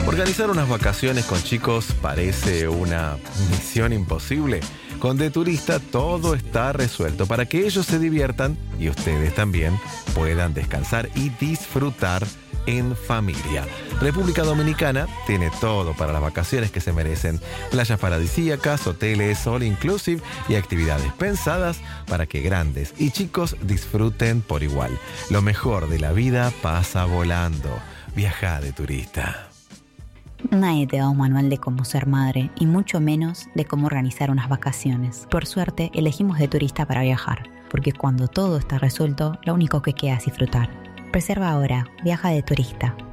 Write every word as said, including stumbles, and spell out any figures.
Organizar unas vacaciones con chicos parece una misión imposible. Con De Turista todo está resuelto para que ellos se diviertan y ustedes también puedan descansar y disfrutar en familia. República Dominicana tiene todo para las vacaciones que se merecen. Playas paradisíacas, hoteles all inclusive y actividades pensadas para que grandes y chicos disfruten por igual. Lo mejor de la vida pasa volando. Viaja De Turista. Nadie te da un manual de cómo ser madre y mucho menos de cómo organizar unas vacaciones. Por suerte, elegimos De Turista para viajar, porque cuando todo está resuelto, lo único que queda es disfrutar. Reserva ahora. Viaja De Turista.